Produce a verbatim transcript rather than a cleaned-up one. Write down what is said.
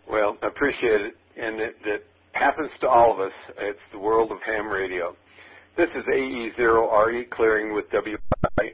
Well, I appreciate it, and it, it happens to all of us. It's the world of ham radio. This is A E zero R E clearing with W I